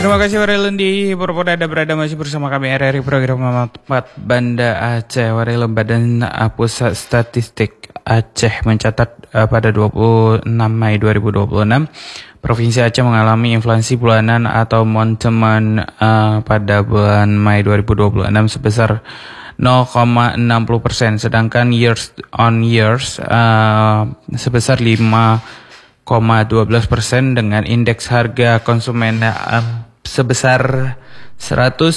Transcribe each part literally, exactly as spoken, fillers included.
Terima kasih Warelun di Purwoda ada berada masih bersama kami R R I program Manfaat Banda Aceh. Warelun Badan Pusat Statistik Aceh mencatat uh, pada dua puluh enam Mei dua ribu dua puluh enam Provinsi Aceh mengalami inflasi bulanan atau monteman uh, pada bulan Mei dua ribu dua puluh enam sebesar nol koma enam puluh persen, sedangkan years on years uh, sebesar lima koma satu dua persen dengan indeks harga konsumen uh, sebesar seratus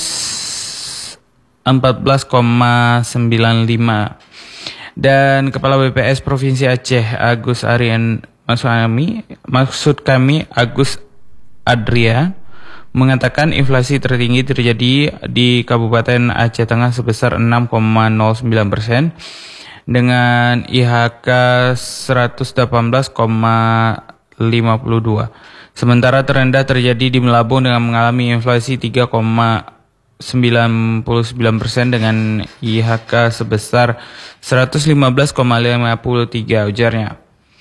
empat belas koma sembilan lima. Dan Kepala B P S Provinsi Aceh Agus Arian maksud kami, maksud kami Agus Adria mengatakan inflasi tertinggi terjadi di Kabupaten Aceh Tengah sebesar enam koma nol sembilan persen dengan I H K seratus delapan belas koma lima dua. Sementara terendah terjadi di Melabung dengan mengalami inflasi tiga koma sembilan sembilan persen dengan I H K sebesar seratus lima belas koma lima tiga, ujarnya.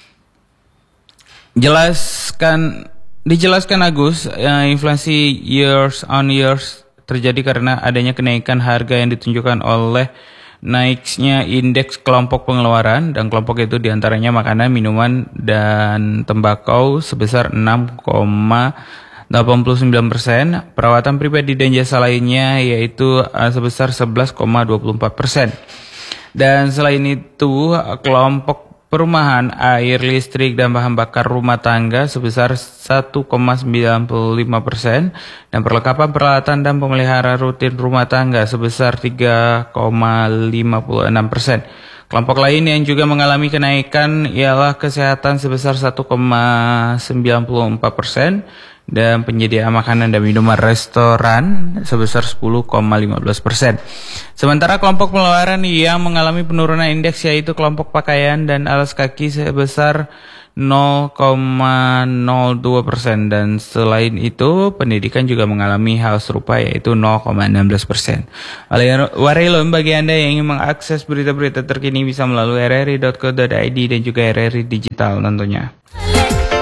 Jelaskan dijelaskan Agus, ya, inflasi years on years terjadi karena adanya kenaikan harga yang ditunjukkan oleh naiknya indeks kelompok pengeluaran, dan kelompok itu diantaranya makanan, minuman, dan tembakau sebesar enam koma delapan sembilan persen, perawatan pribadi dan jasa lainnya yaitu uh, sebesar sebelas koma dua empat persen. Dan selain itu kelompok perumahan, air, listrik, dan bahan bakar rumah tangga sebesar satu koma sembilan lima persen, dan perlengkapan peralatan dan pemeliharaan rutin rumah tangga sebesar tiga koma lima enam persen. Kelompok lain yang juga mengalami kenaikan ialah kesehatan sebesar satu koma sembilan empat persen dan penyedia makanan dan minuman restoran sebesar sepuluh koma lima belas persen. Sementara kelompok pengeluaran yang mengalami penurunan indeks yaitu kelompok pakaian dan alas kaki sebesar nol koma nol dua persen, dan selain itu pendidikan juga mengalami hal serupa yaitu nol koma enam belas persen. Warelun, bagi Anda yang ingin mengakses berita-berita terkini bisa melalui r r i dot co dot i d dan juga R R I Digital tentunya.